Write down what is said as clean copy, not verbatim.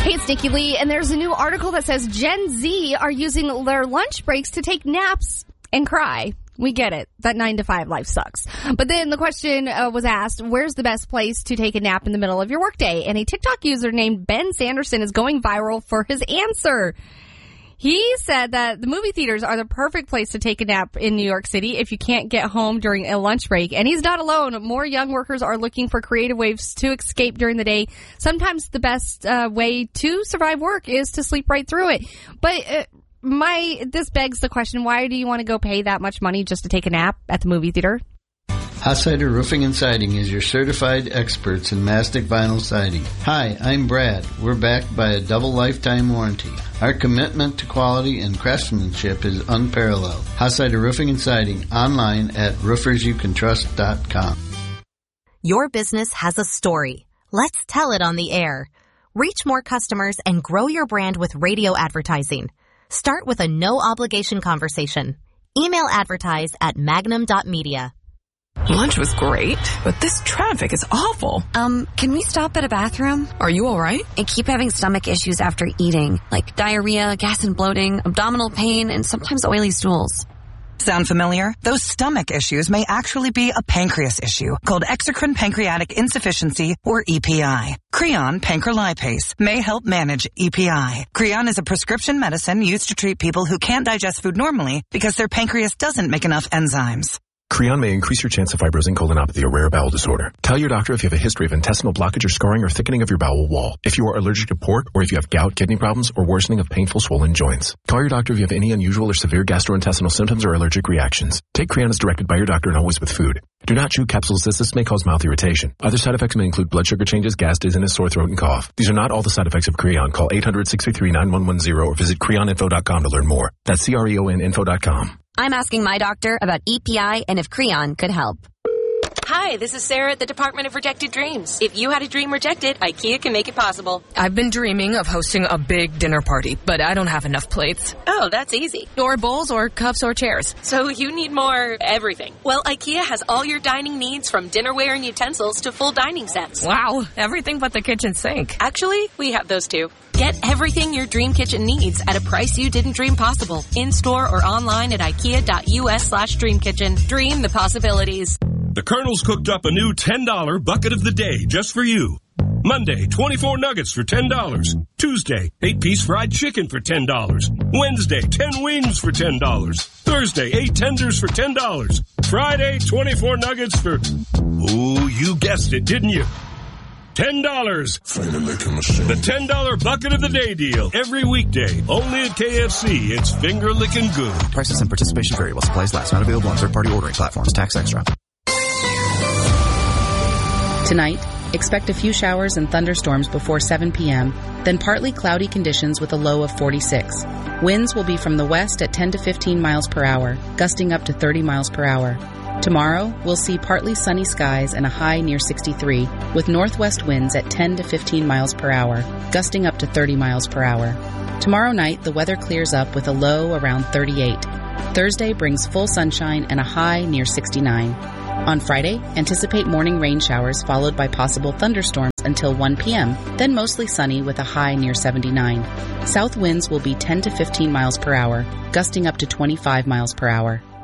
Hey, it's Nikki Lee, and there's a new article that says Gen Z are using their lunch breaks to take naps and cry. We get it. That 9-to-5 life sucks. But then the question was asked, where's the best place to take a nap in the middle of your workday? And a TikTok user named Ben Sanderson is going viral for his answer. He said that the movie theaters are the perfect place to take a nap in New York City if you can't get home during a lunch break. And he's not alone. More young workers are looking for creative ways to escape during the day. Sometimes the best way to survive work is to sleep right through it. But this begs the question, why do you want to go pay that much money just to take a nap at the movie theater? Hosider Roofing and Siding is your certified experts in mastic vinyl siding. Hi, I'm Brad. We're backed by a double lifetime warranty. Our commitment to quality and craftsmanship is unparalleled. Hosider Roofing and Siding, online at roofersyoucantrust.com. Your business has a story. Let's tell it on the air. Reach more customers and grow your brand with radio advertising. Start with a no-obligation conversation. Email advertise at magnum.media. Lunch was great, but this traffic is awful. Can we stop at a bathroom? Are you all right? I keep having stomach issues after eating, like diarrhea, gas and bloating, abdominal pain, and sometimes oily stools. Sound familiar? Those stomach issues may actually be a pancreas issue called exocrine pancreatic insufficiency, or EPI. Creon pancrelipase may help manage EPI. Creon is a prescription medicine used to treat people who can't digest food normally because their pancreas doesn't make enough enzymes. Creon may increase your chance of fibrosing colonopathy, a rare bowel disorder. Tell your doctor if you have a history of intestinal blockage or scarring or thickening of your bowel wall, if you are allergic to pork, or if you have gout, kidney problems, or worsening of painful swollen joints. Call your doctor if you have any unusual or severe gastrointestinal symptoms or allergic reactions. Take Creon as directed by your doctor and always with food. Do not chew capsules as this may cause mouth irritation. Other side effects may include blood sugar changes, gas, dizziness, sore throat, and cough. These are not all the side effects of Creon. Call 800-633-9110 or visit creoninfo.com to learn more. That's CREONinfo.com. I'm asking my doctor about EPI and if Creon could help. Hi, this is Sarah at the Department of Rejected Dreams. If you had a dream rejected, IKEA can make it possible. I've been dreaming of hosting a big dinner party, but I don't have enough plates. Oh, that's easy. Or bowls or cups or chairs. So you need more everything. Well, IKEA has all your dining needs, from dinnerware and utensils to full dining sets. Wow, everything but the kitchen sink. Actually, we have those too. Get everything your dream kitchen needs at a price you didn't dream possible. In-store or online at ikea.us/dreamkitchen. Dream the possibilities. The Colonel's cooked up a new $10 bucket of the day just for you. Monday, 24 nuggets for $10. Tuesday, 8-piece fried chicken for $10. Wednesday, 10 wings for $10. Thursday, 8 tenders for $10. Friday, 24 nuggets for... Oh, you guessed it, didn't you? $10. The $10 bucket of the day deal. Every weekday. Only at KFC. It's finger licking good. Prices and participation vary while supplies last. Not available on third-party ordering platforms. Tax extra. Tonight, expect a few showers and thunderstorms before 7 p.m., then partly cloudy conditions with a low of 46. Winds will be from the west at 10 to 15 miles per hour, gusting up to 30 miles per hour. Tomorrow, we'll see partly sunny skies and a high near 63, with northwest winds at 10 to 15 miles per hour, gusting up to 30 miles per hour. Tomorrow night, the weather clears up with a low around 38. Thursday brings full sunshine and a high near 69. On Friday, anticipate morning rain showers followed by possible thunderstorms until 1 p.m., then mostly sunny with a high near 79. South winds will be 10 to 15 miles per hour, gusting up to 25 miles per hour.